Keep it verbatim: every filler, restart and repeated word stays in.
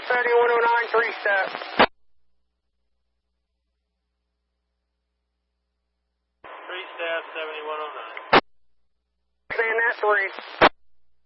seventy-one oh nine, three step. Three step, seventy-one oh nine. Saying that three.